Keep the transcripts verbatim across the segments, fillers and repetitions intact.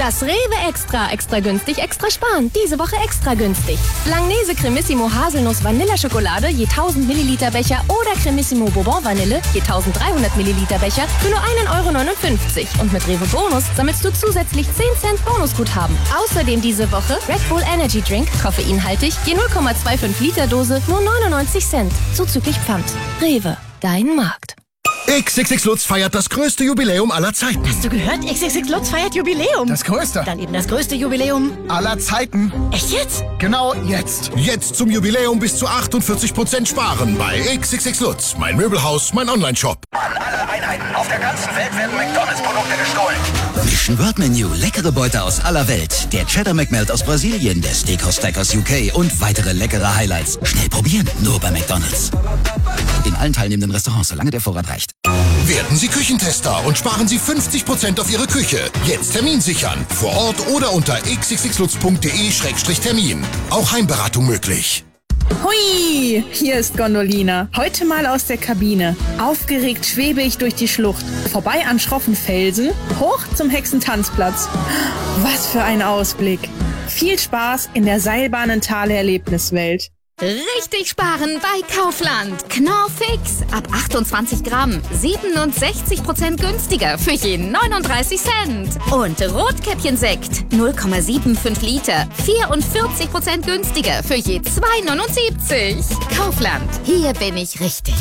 Das Rewe Extra. Extra günstig, extra sparen. Diese Woche extra günstig. Langnese Cremissimo Haselnuss Vanilleschokolade je tausend Milliliter Becher oder Cremissimo Bourbon Vanille je tausenddreihundert Milliliter Becher für nur ein Euro neunundfünfzig. Und mit Rewe Bonus sammelst du zusätzlich zehn Cent Bonusguthaben. Außerdem diese Woche Red Bull Energy Drink, koffeinhaltig, je null Komma fünfundzwanzig Liter Dose, nur neunundneunzig Cent. Zuzüglich Pfand. Rewe, dein Markt. X X X Lutz feiert das größte Jubiläum aller Zeiten. Hast du gehört? X X X Lutz feiert Jubiläum. Das größte. Dann eben das größte Jubiläum aller Zeiten. Echt jetzt? Genau jetzt. Jetzt zum Jubiläum bis zu achtundvierzig Prozent sparen bei X X X Lutz. Mein Möbelhaus, mein Online-Shop. An alle Einheiten auf der ganzen Welt werden McDonalds-Produkte gestohlen. Mission Word Menu, leckere Beute aus aller Welt. Der Cheddar McMelt aus Brasilien, der Steakhouse Stack aus U K und weitere leckere Highlights. Schnell probieren, nur bei McDonalds. In allen teilnehmenden Restaurants, solange der Vorrat reicht. Werden Sie Küchentester und sparen Sie fünfzig Prozent auf Ihre Küche. Jetzt Termin sichern. Vor Ort oder unter x x x lutz punkt de Schrägstrich Termin. Auch Heimberatung möglich. Hui, hier ist Gondolina. Heute mal aus der Kabine. Aufgeregt schwebe ich durch die Schlucht. Vorbei an schroffen Felsen, hoch zum Hexentanzplatz. Was für ein Ausblick. Viel Spaß in der Seilbahnentale-Erlebniswelt. Richtig sparen bei Kaufland. Knorr-Fix ab achtundzwanzig Gramm. siebenundsechzig Prozent günstiger für je neununddreißig Cent. Und Rotkäppchensekt null Komma fünfundsiebzig Liter. vierundvierzig Prozent günstiger für je zwei neunundsiebzig. Kaufland. Hier bin ich richtig.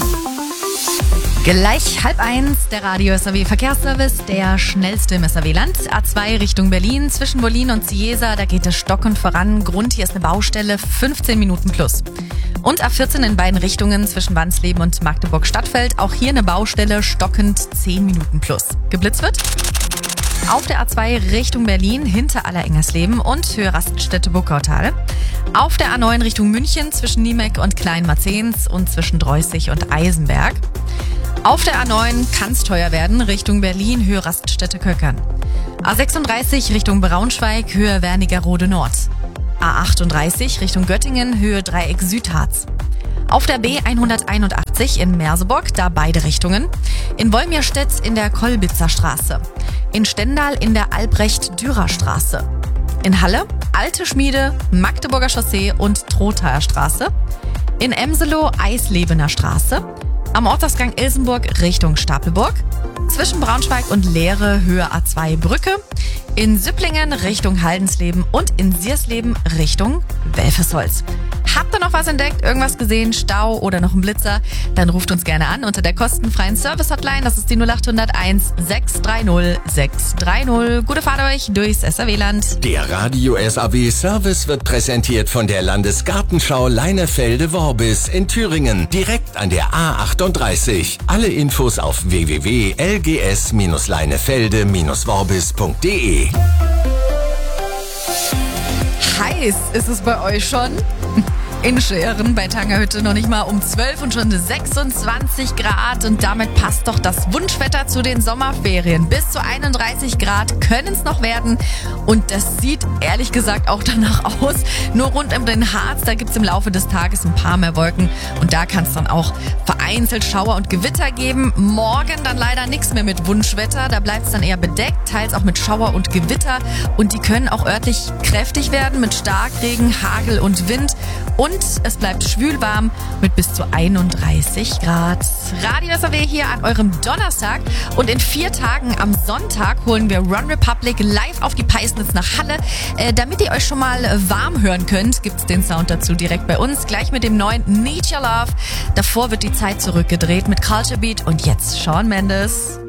Gleich halb eins, der Radio S R W Verkehrsservice, der schnellste im S R W-Land. A zwei Richtung Berlin, zwischen Wollin und Ciesa, da geht es stockend voran. Grund, hier ist eine Baustelle, fünfzehn Minuten plus. Und A vierzehn in beiden Richtungen, zwischen Wansleben und Magdeburg-Stadtfeld, auch hier eine Baustelle, stockend zehn Minuten plus. Geblitzt wird auf der A zwei Richtung Berlin, hinter Allerengersleben und Höhe Raststätte Burgautal. Auf der A neun Richtung München, zwischen Niemeck und Kleinmarzens und zwischen Dreußig und Eisenberg. Auf der A neun kann es teuer werden, Richtung Berlin, Höhe Raststätte Köckern. A sechsunddreißig Richtung Braunschweig, Höhe Wernigerode Nord. A achtunddreißig Richtung Göttingen, Höhe Dreieck Südharz. Auf der B hunderteinundachtzig in Merseburg, da beide Richtungen. In Wolmirstedt in der Kolbitzer Straße. In Stendal in der Albrecht-Dürer Straße. In Halle, Alte Schmiede, Magdeburger Chaussee und Trothaer Straße. In Emselow, Eislebener Straße. Am Ortsausgang Ilsenburg Richtung Stapelburg. Zwischen Braunschweig und Leere, Höhe A zwei Brücke. In Süpplingen Richtung Haldensleben und in Siersleben Richtung Welfesholz. Habt ihr noch was entdeckt, irgendwas gesehen, Stau oder noch ein Blitzer? Dann ruft uns gerne an unter der kostenfreien Service-Hotline. Das ist die null acht null eins, sechs drei null, sechs drei null. Gute Fahrt euch durchs S R W-Land. Der Radio S R W-Service wird präsentiert von der Landesgartenschau Leinefelde-Worbis in Thüringen, direkt an der A achtunddreißig. Alle Infos auf w w w punkt l g s leinefelde worbis punkt de. Heiß ist es bei euch schon? In Scheren bei Tangerhütte noch nicht mal um zwölf und schon sechsundzwanzig Grad. Und damit passt doch das Wunschwetter zu den Sommerferien. Bis zu einunddreißig Grad können es noch werden. Und das sieht ehrlich gesagt auch danach aus. Nur rund um den Harz, da gibt es im Laufe des Tages ein paar mehr Wolken. Und da kann es dann auch vereinzelt Schauer und Gewitter geben. Morgen dann leider nichts mehr mit Wunschwetter. Da bleibt es dann eher bedeckt, teils auch mit Schauer und Gewitter. Und die können auch örtlich kräftig werden mit Starkregen, Hagel und Wind. Und es bleibt schwül warm mit bis zu einunddreißig Grad. Radio S R W hier an eurem Donnerstag. Und in vier Tagen am Sonntag holen wir Run Republic live auf die Peisnitz nach Halle. Äh, damit ihr euch schon mal warm hören könnt, gibt's den Sound dazu direkt bei uns. Gleich mit dem neuen Need Your Love. Davor wird die Zeit zurückgedreht mit Culture Beat und jetzt Shawn Mendes.